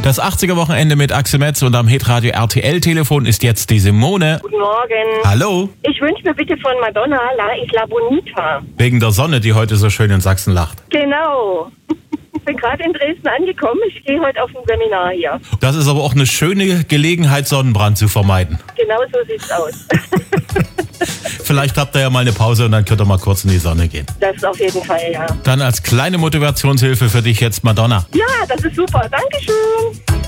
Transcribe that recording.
Das 80er-Wochenende mit Axel Metz und am Hitradio RTL-Telefon ist jetzt die Simone. Guten Morgen. Hallo. Ich wünsche mir bitte von Madonna La Isla Bonita. Wegen der Sonne, die heute so schön in Sachsen lacht. Genau. Ich bin gerade in Dresden angekommen. Ich gehe heute auf ein Seminar hier. Das ist aber auch eine schöne Gelegenheit, Sonnenbrand zu vermeiden. Genau so sieht's aus. Vielleicht habt ihr ja mal eine Pause und dann könnt ihr mal kurz in die Sonne gehen. Das auf jeden Fall, ja. Dann als kleine Motivationshilfe für dich jetzt Madonna. Ja, das ist super. Dankeschön.